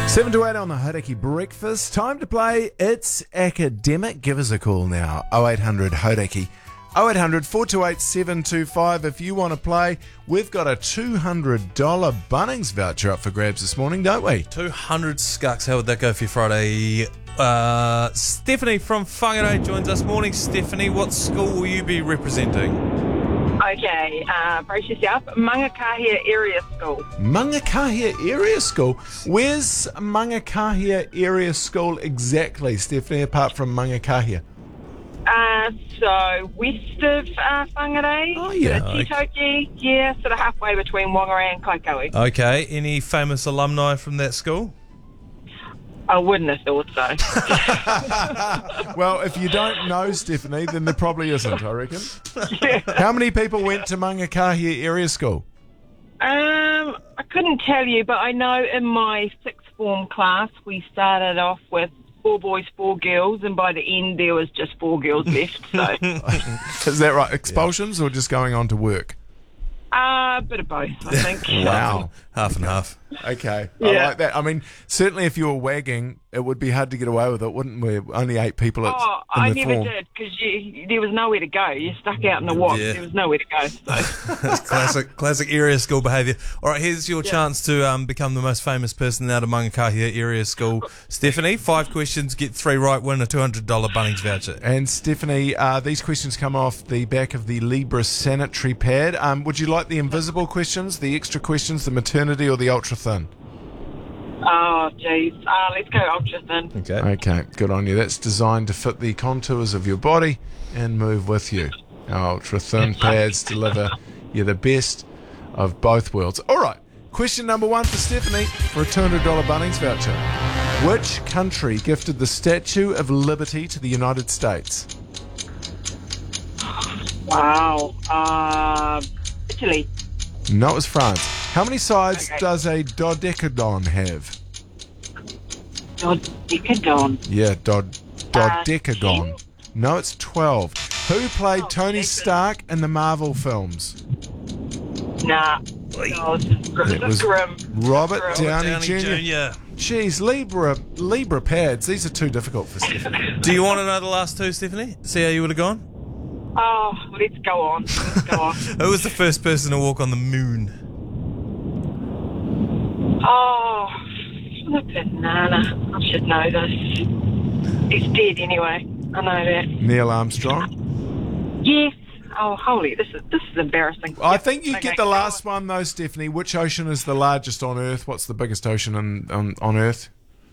7 to 8 on the Hodaki Breakfast. Time to play It's Academic. Give us a call now. 0800 Hodaki. 0800 428 725 if you want to play. We've got a $200 Bunnings voucher up for grabs this morning, don't we? 200 scucks. How would that go for you Friday? Stephanie from Whangarei joins us. Morning, Stephanie. What school will you be representing? Okay, brace yourself. Mangakahia Area School. Mangakahia Area School. Where's Mangakahia Area School exactly, Stephanie, apart from Mangakahia? So west of Whangarei. Oh, yeah. Titoki, yeah, sort of halfway between Whangarei and Kaikoui. Okay. Any famous alumni from that school? I wouldn't have thought so. Well, if you don't know, Stephanie, then there probably isn't, I reckon. Yeah. How many people went to Mangakahia Area School? I couldn't tell you, but I know in my sixth form class we started off with 4 boys, 4 girls, and by the end there was just 4 girls left. So, Is that right? Expulsions or just going on to work? bit of both, I think. Wow. Half and half. Okay. I Yeah. like that. I mean, certainly if you were wagging, it would be hard to get away with it, wouldn't we? Only 8 people in I the never form. did, because there was nowhere to go. You stuck out in the walk. Yeah. There was nowhere to go. So. That's classic area school behaviour. All right, here's your chance to become the most famous person out of Mangakahia Area School. Stephanie, 5 questions, get 3 right, win a $200 Bunnings voucher. And Stephanie, these questions come off the back of the Libra sanitary pad. Would you like the invisible questions, the extra questions, the maternity or the ultra thin? Oh, jeez. Let's go ultra thin. Okay. Okay, good on you. That's designed to fit the contours of your body and move with you. Our ultra thin pads deliver you the best of both worlds. All right, question number 1 for Stephanie for a $200 Bunnings voucher. Which country gifted the Statue of Liberty to the United States? Wow. Italy. No, it was France. How many sides Okay. does a dodecagon have? Dodecadon. Yeah, dodecagon. 10? No, it's 12. Who played Tony Stark in the Marvel films? Nah. Oh, It was grim. Robert Grim. Downey Jr. Jeez, Libra pads. These are too difficult for Stephanie. Do you want to know the last 2, Stephanie? See how you would have gone? Oh, let's go on. Let's go on. Who was the first person to walk on the moon? Oh, flippin' nana. I should know this. He's dead anyway. I know that. Neil Armstrong. Yes. Oh, holy, this is embarrassing. I think you Okay, get the go last one though, Stephanie. Which ocean is the largest on Earth? What's the biggest ocean on Earth?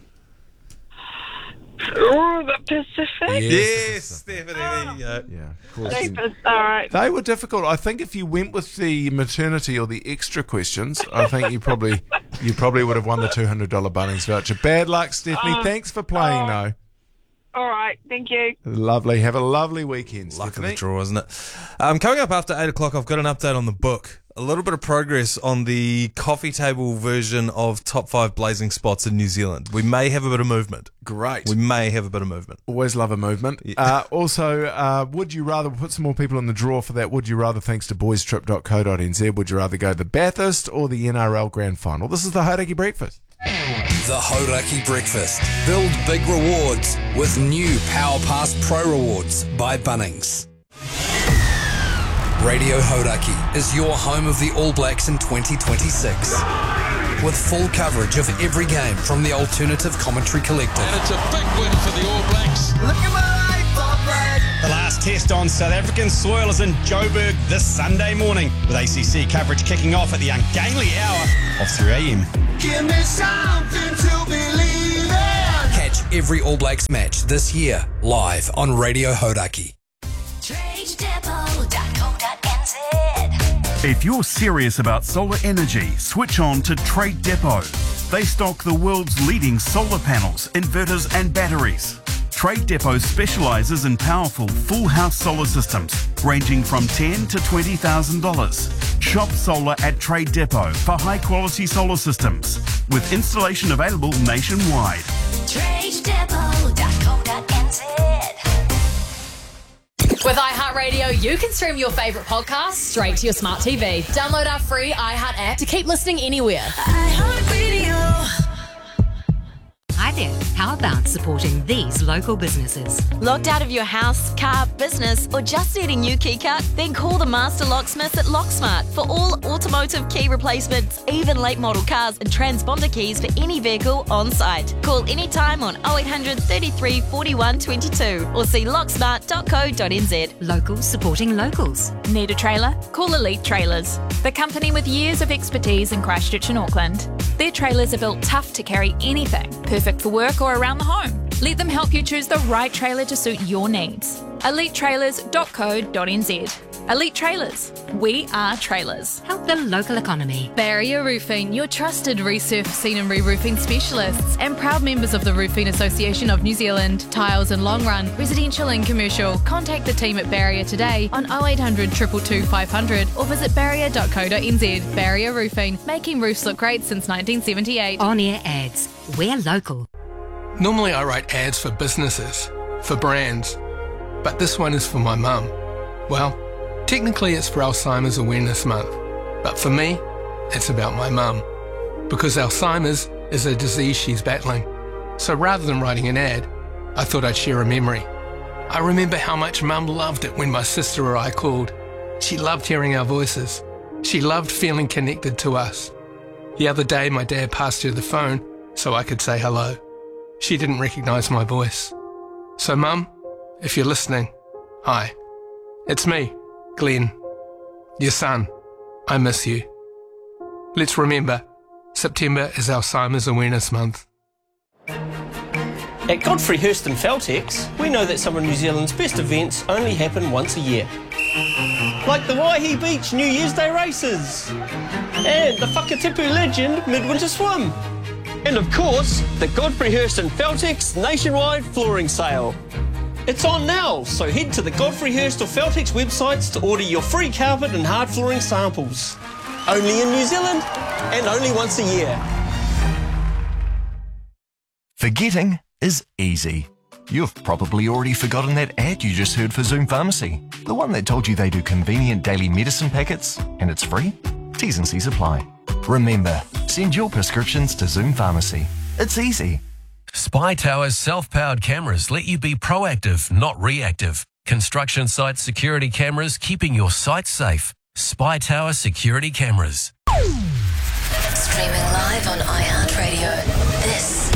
Oh, the Pacific. Yes, Stephanie. There you go. Yeah, of course. Deepest. All right. They were difficult. I think if you went with the maternity or the extra questions, I think you probably would have won the $200 Bunnings voucher. Bad luck, Stephanie. Thanks for playing, though. All right. Thank you. Lovely. Have a lovely weekend, Luck of Stephanie. the draw, isn't it? Coming up after 8 o'clock, I've got an update on the book. A little bit of progress on the coffee table version of Top 5 Blazing Spots in New Zealand. We may have a bit of movement. Great. We may have a bit of movement. Always love a movement. Yeah. Also, would you rather put some more people in the draw for that? Would you rather, thanks to boystrip.co.nz, would you rather go the Bathurst or the NRL Grand Final? This is the Hodaki Breakfast. The Hodaki Breakfast. Build big rewards with new Power Pass Pro Rewards by Bunnings. Radio Hodaki is your home of the All Blacks in 2026. With full coverage of every game from the Alternative Commentary Collective. And it's a big win for the All Blacks. The last test on South African soil is in Joburg this Sunday morning, with ACC coverage kicking off at the ungainly hour of 3 a.m. Give me something to believe in. Catch every All Blacks match this year live on Radio Hodaki. TradeDepot.co.nz. If you're serious about solar energy, switch on to Trade Depot. They stock the world's leading solar panels, inverters and batteries. Trade Depot specialises in powerful full house solar systems ranging from $10,000 to $20,000. Shop solar at Trade Depot for high quality solar systems with installation available nationwide. TradeDepot.co.nz. With iHeartRadio, you can stream your favourite podcasts straight to your smart TV. Download our free iHeart app to keep listening anywhere. iHeartRadio. supporting these local businesses. Locked out of your house, car, business, or just need a new key cut? Then call the Master Locksmiths at Locksmart for all automotive key replacements, even late model cars and transponder keys for any vehicle on site. Call anytime on 0800 33 41 22 or see locksmart.co.nz. Locals supporting locals. Need a trailer? Call Elite Trailers, the company with years of expertise in Christchurch and Auckland. Their trailers are built tough to carry anything, perfect for work or around the home. Let them help you choose the right trailer to suit your needs. elitetrailers.co.nz. Elite Trailers. We are trailers. Help the local economy. Barrier Roofing, your trusted resurfacing and re-roofing specialists and proud members of the Roofing Association of New Zealand. Tiles and long run, residential and commercial. Contact the team at Barrier today on 0800 222 500 or visit barrier.co.nz. Barrier Roofing, making roofs look great since 1978. On-air ads. We're local. Normally I write ads for businesses, for brands, but this one is for my mum. Well, technically it's for Alzheimer's Awareness Month, but for me, it's about my mum. Because Alzheimer's is a disease she's battling. So rather than writing an ad, I thought I'd share a memory. I remember how much Mum loved it when my sister or I called. She loved hearing our voices. She loved feeling connected to us. The other day my dad passed her the phone so I could say hello. She didn't recognise my voice. So Mum, if you're listening, hi. It's me, Glenn, your son. I miss you. Let's remember, September is Alzheimer's Awareness Month. At Godfrey Hurston Feltex, we know that some of New Zealand's best events only happen once a year. Like the Waihi Beach New Year's Day races and the Whakatipu Legend Midwinter Swim. And of course, the Godfrey Hurston Feltex nationwide flooring sale. It's on now, so head to the Godfrey Hurston Feltex websites to order your free carpet and hard flooring samples. Only in New Zealand and only once a year. Forgetting is easy. You've probably already forgotten that ad you just heard for Zoom Pharmacy. The one that told you they do convenient daily medicine packets and it's free? T's and C's apply. Remember, send your prescriptions to Zoom Pharmacy. It's easy. Spy Tower's self-powered cameras let you be proactive, not reactive. Construction site security cameras keeping your site safe. Spy Tower security cameras. Streaming live on iHeartRadio. This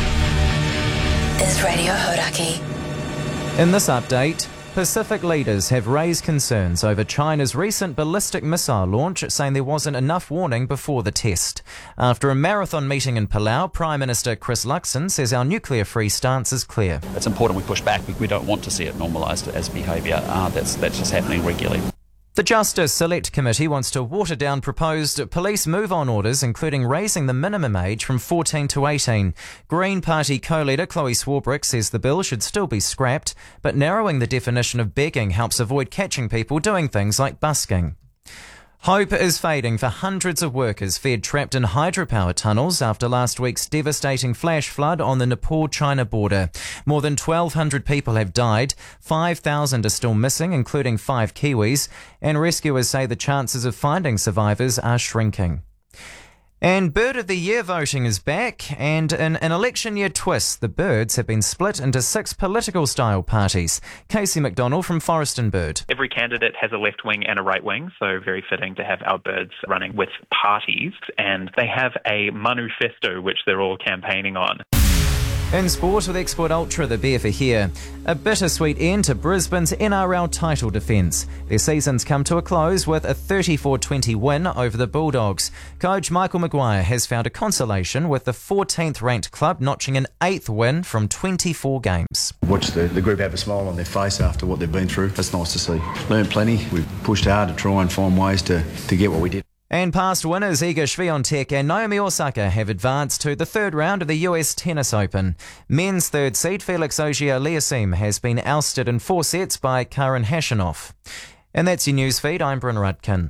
is Radio Hodaki. In this update, Pacific leaders have raised concerns over China's recent ballistic missile launch, saying there wasn't enough warning before the test. After a marathon meeting in Palau, Prime Minister Chris Luxon says our nuclear-free stance is clear. It's important we push back. We don't want to see it normalised as behaviour. That's just happening regularly. The Justice Select Committee wants to water down proposed police move-on orders, including raising the minimum age from 14 to 18. Green Party co-leader Chloe Swarbrick says the bill should still be scrapped, but narrowing the definition of begging helps avoid catching people doing things like busking. Hope is fading for hundreds of workers fed trapped in hydropower tunnels after last week's devastating flash flood on the Nepal-China border. More than 1,200 people have died, 5,000 are still missing, including 5 Kiwis, and rescuers say the chances of finding survivors are shrinking. And Bird of the Year voting is back, and in an election year twist, the Birds have been split into 6 political style parties. Casey McDonald from Forest and Bird. Every candidate has a left wing and a right wing, so very fitting to have our Birds running with parties, and they have a manifesto which they're all campaigning on. In sport with Export Ultra, the beer for here. A bittersweet end to Brisbane's NRL title defence. Their season's come to a close with a 34-20 win over the Bulldogs. Coach Michael Maguire has found a consolation with the 14th ranked club notching an 8th win from 24 games. Watch the group have a smile on their face after what they've been through. That's nice to see. Learned plenty. We've pushed hard to try and find ways to get what we did. And past winners Iga Swiatek and Naomi Osaka have advanced to the 3rd round of the US Tennis Open. Men's 3rd seed Felix Auger-Aliassime has been ousted in 4 sets by Karen Khachanov. And that's your news feed. I'm Bryn Rudkin.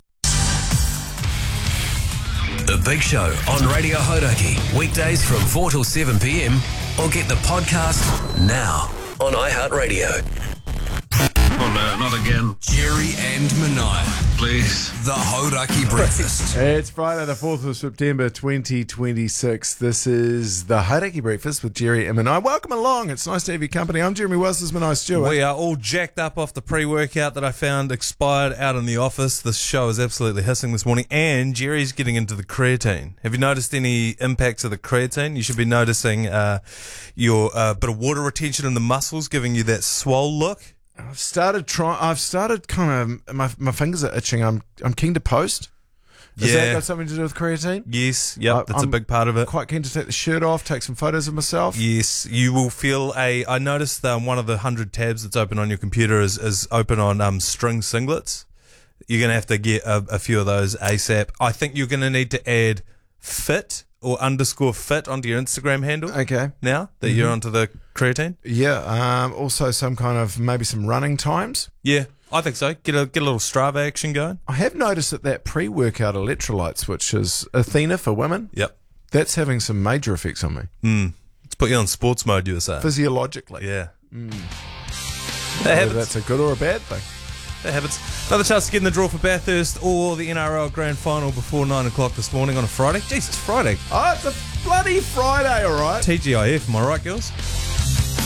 The Big Show on Radio Hodaki, weekdays from 4 till 7 p.m. or get the podcast now on iHeartRadio. not again. Jerry and Manai. Please. The Hodaki Breakfast. It's Friday, the 4th of September, 2026. This is the Hauraki Breakfast with Jerry and Manai. Welcome along. It's nice to have your company. I'm Jeremy Wells. This is Manai Stewart. We are all jacked up off the pre-workout that I found expired out in the office. The show is absolutely hissing this morning, and Jerry's getting into the creatine. Have you noticed any impacts of the creatine? You should be noticing your bit of water retention in the muscles, giving you that swole look. I've started kind of, my fingers are itching. I'm keen to post. Has that got something to do with creatine? Yes, that's a big part of it. Quite keen to take the shirt off, take some photos of myself. Yes, you will feel I noticed one of the 100 tabs that's open on your computer is open on string singlets. You're going to have to get a few of those ASAP. I think you're going to need to add fit or _fit onto your Instagram handle. Okay. Now that you're onto the creatine. Yeah. Also some kind of, maybe some running times. Yeah, I think so. Get a little Strava action going. I have noticed that pre-workout electrolytes, which is Athena for women. Yep. That's having some major effects on me. It's put you on sports mode, you were saying. Physiologically. Yeah. Whether that's a good or a bad thing. That happens. Another chance to get in the draw for Bathurst or the NRL Grand Final before 9 o'clock this morning on a Friday. Jeez, it's Friday. Oh, it's a bloody Friday, all right. TGIF, am I right, girls?